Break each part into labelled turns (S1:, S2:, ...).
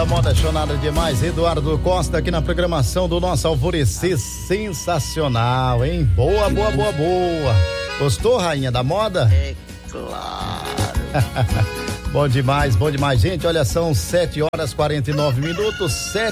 S1: da moda, achou nada demais. Eduardo Costa aqui na programação do nosso Alvorecer. Sensacional, hein? Boa. Gostou, rainha da moda?
S2: É claro.
S1: Bom demais, gente. Olha, são 7h49,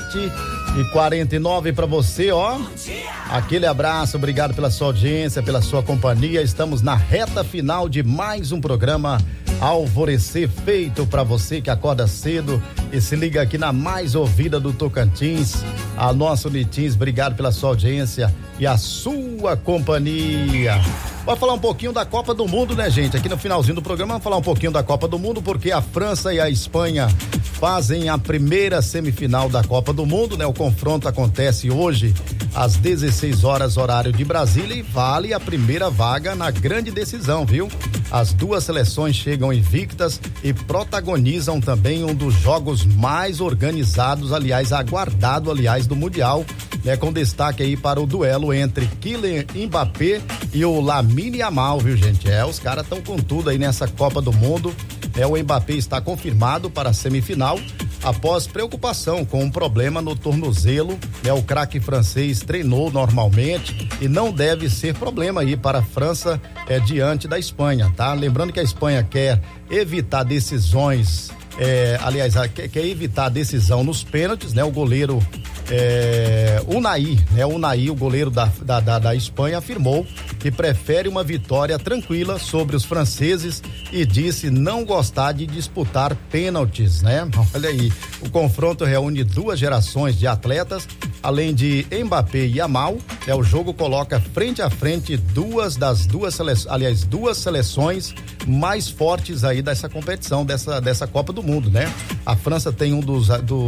S1: 7h49 pra você, ó. Aquele abraço, obrigado pela sua audiência, pela sua companhia. Estamos na reta final de mais um programa Alvorecer, feito pra você que acorda cedo e se liga aqui na mais ouvida do Tocantins. A nossa Unitins, obrigado pela sua audiência e a sua companhia. Vamos falar um pouquinho da Copa do Mundo, né, gente? Aqui no finalzinho do programa, vamos falar um pouquinho da Copa do Mundo, porque a França e a Espanha fazem a primeira semifinal da Copa do Mundo, né? O confronto acontece hoje às 16 horas, horário de Brasília, e vale a primeira vaga na grande decisão, viu? As duas seleções chegam invictas e protagonizam também um dos jogos mais organizados, aguardado, do Mundial, né? Com destaque aí para o duelo entre Kylian Mbappé e o Lamine Yamal, viu, gente? Os caras estão com tudo aí nessa Copa do Mundo. O Mbappé está confirmado para a semifinal após preocupação com um problema no tornozelo. O craque francês treinou normalmente e não deve ser problema aí para a França diante da Espanha, tá? Lembrando que a Espanha quer evitar decisões, quer evitar a decisão nos pênaltis, né? O goleiro Unai, o goleiro da Espanha, afirmou que prefere uma vitória tranquila sobre os franceses e disse não gostar de disputar pênaltis, né? Olha aí, o confronto reúne duas gerações de atletas, além de Mbappé e Yamal. O jogo coloca frente a frente duas seleções mais fortes aí dessa competição, dessa Copa do Mundo, né? A França tem um dos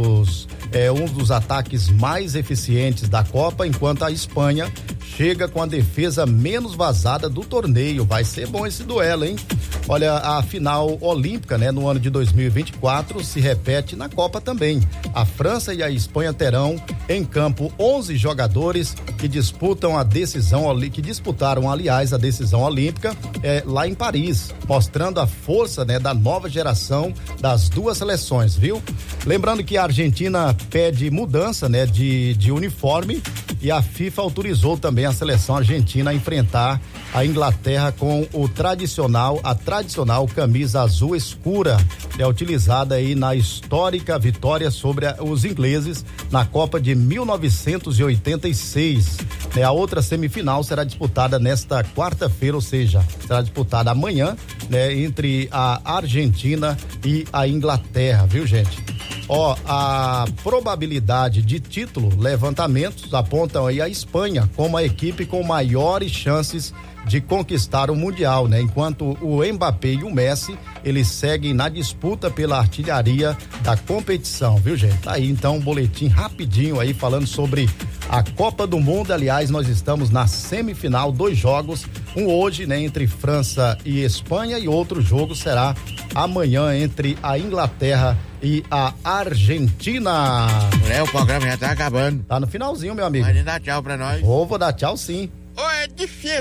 S1: ataques mais eficientes da Copa, enquanto a Espanha chega com a defesa menos vazada do torneio. Vai ser bom esse duelo, hein? Olha, a final olímpica, né, no ano de 2024 se repete na Copa também. A França e a Espanha terão em campo 11 jogadores que disputaram, aliás, a decisão olímpica lá em Paris, mostrando a força, né, da nova geração das duas seleções, viu? Lembrando que a Argentina pede mudança, né, de uniforme, e a FIFA autorizou também a seleção argentina a enfrentar a Inglaterra com a tradicional camisa azul escura, utilizada aí na histórica vitória sobre os ingleses na Copa de 1986. A outra semifinal será disputada nesta quarta-feira, ou seja, será disputada amanhã, né, entre a Argentina e a Inglaterra, viu, gente? A probabilidade de título, levantamentos apontam aí a Espanha como a equipe com maiores chances de conquistar o Mundial, né? Enquanto o Mbappé e o Messi, eles seguem na disputa pela artilharia da competição, viu, gente? Tá aí então um boletim rapidinho aí falando sobre a Copa do Mundo. Aliás, nós estamos na semifinal, 2 jogos, um hoje, né, entre França e Espanha, e outro jogo será amanhã entre a Inglaterra e a Argentina.
S2: O programa já tá acabando.
S1: Tá no finalzinho, meu amigo.
S2: Pode dar tchau pra nós.
S1: Vou dar tchau, sim.
S2: É difícil.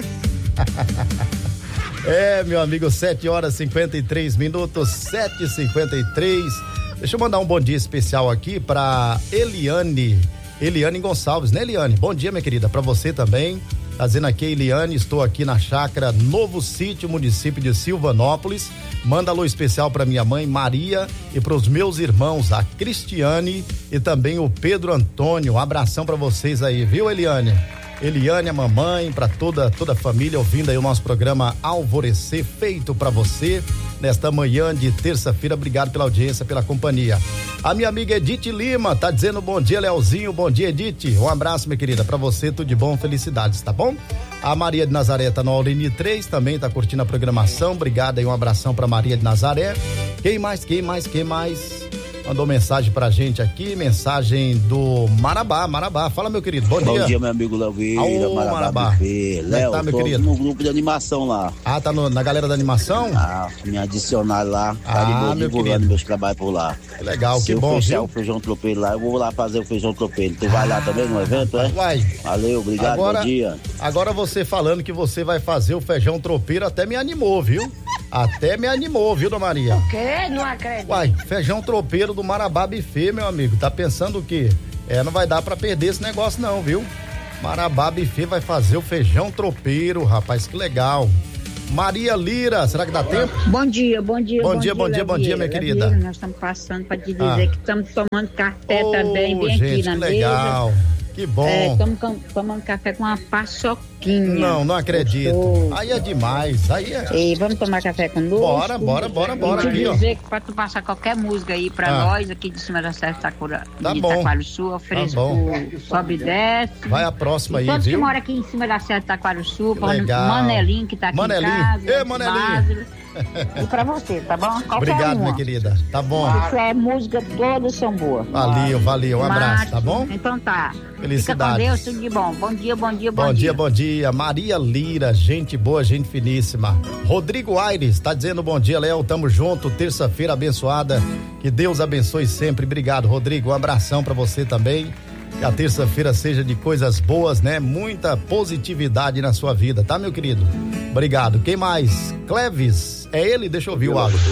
S1: Meu amigo, 7h53, 7h53. Deixa eu mandar um bom dia especial aqui pra Eliane Gonçalves, né, Eliane? Bom dia, minha querida, pra você também. Tá dizendo aqui, Eliane, estou aqui na chácara Novo Sítio, município de Silvanópolis. Manda alô especial para minha mãe Maria e para os meus irmãos, a Cristiane e também o Pedro Antônio. Um abração para vocês aí, viu, Eliane? Eliane, a mamãe, para toda a família ouvindo aí o nosso programa Alvorecer, feito para você nesta manhã de terça-feira. Obrigado pela audiência, pela companhia. A minha amiga Edith Lima tá dizendo bom dia, Leozinho. Bom dia, Edith. Um abraço, minha querida, para você, tudo de bom, felicidades, tá bom? A Maria de Nazaré tá no Aulini 3, também tá curtindo a programação. Obrigado aí, um abração para Maria de Nazaré. Quem mais? Mandou mensagem pra gente aqui, mensagem do Marabá. Fala, meu querido, bom dia.
S3: Bom dia, meu amigo Léo Vieira,
S1: Marabá.
S3: Léo,
S1: tá, meu
S3: tô
S1: querido?
S3: no grupo de animação lá.
S1: Tá na galera da animação?
S3: Me adicionar lá, divulgando meus trabalhos por lá.
S1: Legal,
S3: Se
S1: que bom,
S3: fechar
S1: viu?
S3: o feijão tropeiro lá, eu vou lá fazer o feijão tropeiro. Tu vai lá também no evento, é?
S1: Vai.
S3: Valeu, obrigado, bom dia.
S1: Agora você falando que você vai fazer o feijão tropeiro até me animou, viu? Até me animou, viu, dona Maria?
S4: O quê? Não acredito.
S1: Uai, feijão tropeiro do Marabá Buffet, meu amigo. Tá pensando o quê? Não vai dar pra perder esse negócio não, viu? Marabá Buffet vai fazer o feijão tropeiro, rapaz, que legal. Maria Lira, será que dá tempo?
S4: Bom dia,
S1: Bom dia, minha querida.
S4: Nós estamos passando para te dizer que estamos tomando café também, bem
S1: gente,
S4: aqui na
S1: que legal.
S4: mesa.
S1: Que bom.
S4: Estamos tomando café com uma paçoquinha.
S1: Não acredito.
S4: Gostoso.
S1: Aí é demais,
S4: E vamos tomar café conosco?
S1: Bora
S4: E
S1: aqui, ó.
S4: dizer que pode tu passar qualquer música aí pra nós, aqui de cima da Serra de Taquara Sul, ofereço por Sobe e Desce.
S1: Vai a próxima aí,
S4: todos
S1: viu?
S4: que moram aqui em cima da Serra de Taquara Sul,
S1: legal.
S4: Manelinho que tá aqui em casa.
S1: Manelinho.
S4: E pra você, tá bom?
S1: Obrigado, minha querida. Tá bom.
S4: Isso é música, todas são boas.
S1: Valeu. Um abraço, tá bom?
S4: Então tá.
S1: Felicidades.
S4: Fica com Deus, tudo de bom. Bom dia.
S1: Maria Lira, gente boa, gente finíssima. Rodrigo Aires tá dizendo bom dia, Léo. Tamo junto. Terça-feira abençoada. Que Deus abençoe sempre. Obrigado, Rodrigo. Um abração pra você também. Que a terça-feira seja de coisas boas, né? Muita positividade na sua vida, tá, meu querido? Obrigado. Quem mais? Cleves, é ele? Deixa eu ouvir o áudio.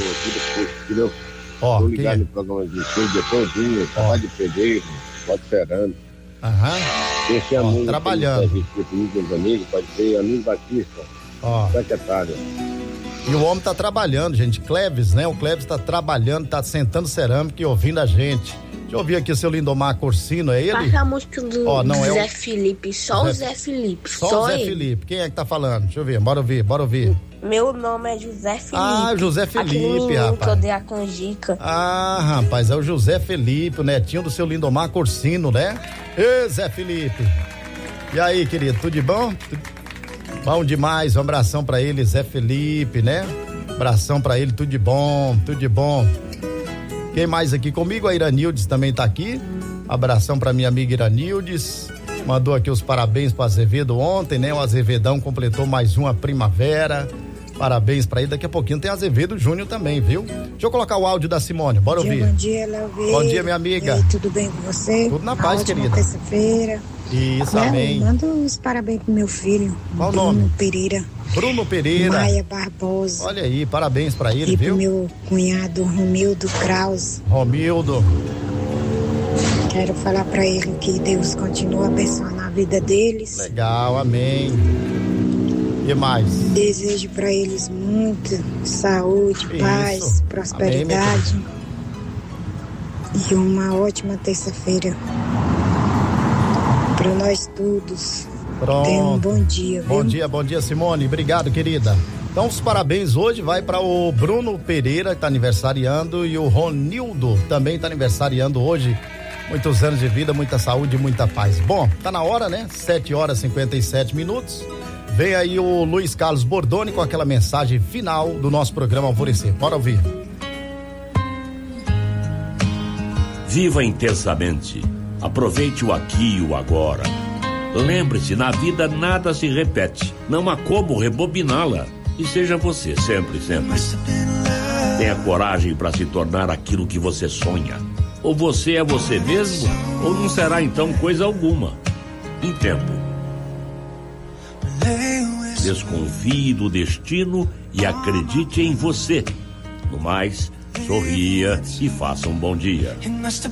S5: Ó, tô ligado no programa de vocês, dia todinho, trabalho de pedreiro, pode esperando. Esse amigo
S1: trabalhando.
S5: Meus amigos, pode ser amigo Batista, secretário.
S1: E o homem tá trabalhando, gente. Cleves, né? O Cleves tá trabalhando, tá sentando cerâmica e ouvindo a gente. Deixa eu ouvir aqui o seu Lindomar Corsino, é ele?
S6: Passa a música do Zé Felipe, só o Zé Felipe.
S1: Só o Zé Felipe. Quem é que tá falando? Deixa eu ver, bora ouvir.
S6: Meu nome é José Felipe.
S1: Ah, José Felipe, rapaz.
S6: Que eu dei a canjica.
S1: Ah, rapaz, é o José Felipe, o netinho do seu Lindomar Corsino, né? Ê, Zé Felipe. E aí, querido, tudo de bom? Bom demais, um abração pra ele, Zé Felipe, né? Abração pra ele, tudo de bom. Quem mais aqui comigo? A Iranildes também tá aqui. Abração pra minha amiga Iranildes. Mandou aqui os parabéns pro Azevedo ontem, né? O Azevedão completou mais uma primavera. Parabéns pra ele. Daqui a pouquinho tem Azevedo Júnior também, viu? Deixa eu colocar o áudio da Simone. Bora ouvir.
S7: Bom dia, Léo.
S1: Bom dia, minha amiga.
S7: E aí, tudo bem com você?
S1: Tudo na paz, querida.
S7: Terça-feira.
S1: Isso, amém.
S7: Manda os parabéns pro meu filho.
S1: Qual
S7: Bruno
S1: nome?
S7: Pereira.
S1: Bruno Pereira.
S7: Maia Barbosa.
S1: Olha aí, parabéns pra ele,
S7: e
S1: viu?
S7: E pro meu cunhado Romildo Kraus.
S1: Romildo.
S7: Quero falar pra ele que Deus continua abençoando a vida deles.
S1: Legal, amém. E mais?
S7: Desejo pra eles muita saúde, paz, prosperidade. Amém, e uma ótima terça-feira para nós todos.
S1: Pronto.
S7: Tenha um bom dia, viu?
S1: Bom dia, Simone. Obrigado, querida. Então, os parabéns hoje vai para o Bruno Pereira, que tá aniversariando, e o Ronildo também tá aniversariando hoje. Muitos anos de vida, muita saúde e muita paz. Bom, tá na hora, né? 7h57. Vem aí o Luiz Carlos Bordoni com aquela mensagem final do nosso programa Alvorecer. Bora ouvir.
S8: Viva intensamente. Aproveite o aqui e o agora. Lembre-se, na vida nada se repete. Não há como rebobiná-la. E seja você sempre. Tenha coragem para se tornar aquilo que você sonha. Ou você é você mesmo, ou não será então coisa alguma. Em tempo. Desconfie do destino e acredite em você. No mais, sorria e faça um bom dia.